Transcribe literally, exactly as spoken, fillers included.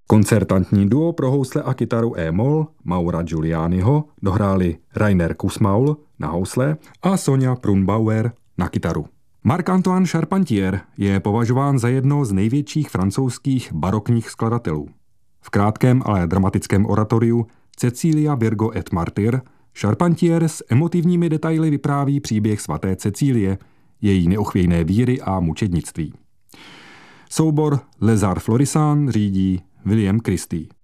Koncertantní duo pro housle a kytaru e-moll Maura Giulianiho dohráli Rainer Kussmaul na housle a Sonja Brunbauer na kytaru. Marc-Antoine Charpentier je považován za jedno z největších francouzských barokních skladatelů. V krátkém, ale dramatickém oratoriu Cecilia Virgo et Martyr Charpentier s emotivními detaily vypráví příběh svaté Cecílie, její neochvějné víry a mučednictví. Soubor Les Arts Florissants řídí William Christie.